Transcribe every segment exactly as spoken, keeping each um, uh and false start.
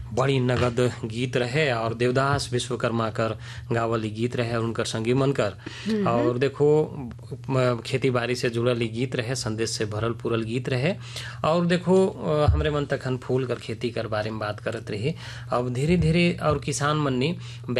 बड़ी नगद गीत रहे और देवदास विश्वकर्मा कर गावल गीत रहे और उनकर संगी मनकर। और देखो खेती बाड़ी से जुड़ल गीत रहे, संदेश से भरल पूरल गीत रहे। और देखो हमरे मन तखन फूल कर खेती कर बारे में बात करत रही। अब धीरे धीरे और किसान मन्नी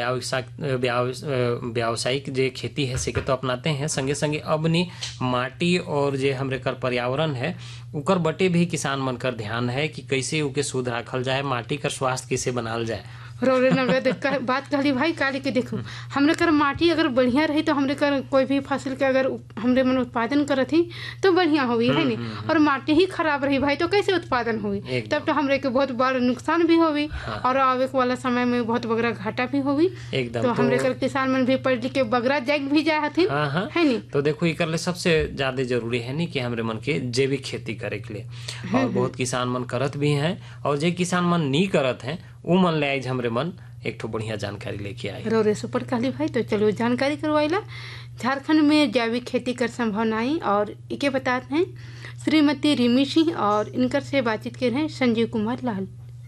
व्यावसायिक जे खेती है से के तो अपनाते हैं, संगे संगे अपनी माटी और जे हमरे कर पर्यावरण है उकर बटे भी किसान मन कर ध्यान है कि कैसे उके शुद्ध रखल जाए, माटी का स्वास्थ्य कैसे बनाल जाए। रोरे नगद बात कहली भाई काली के देखो हमरे कर माटी अगर बढ़िया रही तो हमरे कर कोई भी फसल के अगर हमरे मन उत्पादन करत ही तो बढ़िया होगी है नी। और माटी ही खराब रही भाई तो कैसे उत्पादन होगी, तब तो हमरे के बहुत बड़ा नुकसान भी होगी। हाँ। और आवे वाला समय में बहुत बगरा घाटा भी होगी। तो, तो हमरे कर किसान मन भी पढ़ लिख के बगरा जग भी जाए हथिन। हाँ हाँ। है नी। तो देखो ये कर ले सबसे ज्यादा जरूरी है नी कि हमरे मन के जैविक खेती करे के लिए, और बहुत किसान मन करत भी हैं और जे किसान मन नहीं करत हैं उ मन ले आज हमरे मन एक ठो बढ़िया जानकारी लेके आए। रोरे सुपर कहली भाई तो चलो जानकारी करवाइला। झारखंड में जैविक खेती कर संभावनाएं और इके बताते हैं श्रीमती रिमी सिंह और इनकर से बातचीत कर रहे हैं संजीव कुमार लाल।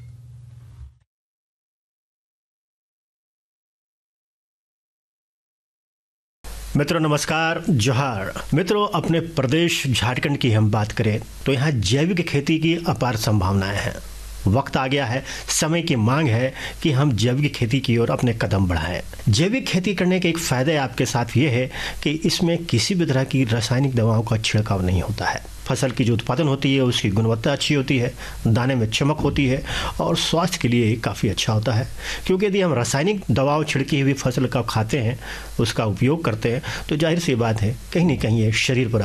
मित्रों नमस्कार, जोहार। मित्रों अपने प्रदेश झारखंड की हम बात करें तो यहाँ जैविक खेती की अपार संभावनाएं हैं। वक्त आ गया है, समय की मांग है कि हम जैविक खेती की ओर अपने कदम बढ़ाएं। जैविक खेती करने के एक फ़ायदा आपके साथ ये है कि इसमें किसी भी तरह की रासायनिक दवाओं का छिड़काव नहीं होता है। फसल की जो उत्पादन होती है उसकी गुणवत्ता अच्छी होती है, दाने में चमक होती है और स्वास्थ्य के लिए काफ़ी अच्छा होता है। क्योंकि यदि हम रासायनिक दवाओं छिड़की हुई फसल का खाते हैं, उसका उपयोग करते हैं, तो जाहिर सी बात है कहीं ना कहीं ये शरीर पर